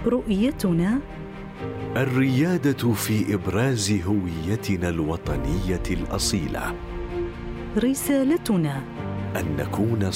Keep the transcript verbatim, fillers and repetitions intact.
رؤيتنا الريادة في إبراز هويتنا الوطنية الأصيلة. رسالتنا أن نكون